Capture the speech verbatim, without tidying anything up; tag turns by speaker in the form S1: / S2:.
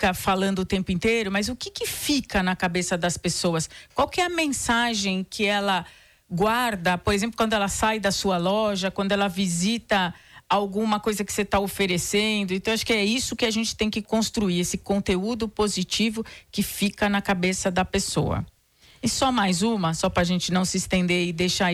S1: fica falando o tempo inteiro, mas o que que fica na cabeça das pessoas? Qual que é a mensagem que ela guarda, por exemplo, quando ela sai da sua loja, quando ela visita alguma coisa que você está oferecendo? Então, acho que é isso que a gente tem que construir, esse conteúdo positivo que fica na cabeça da pessoa. E só mais uma, só para a gente não se estender e deixar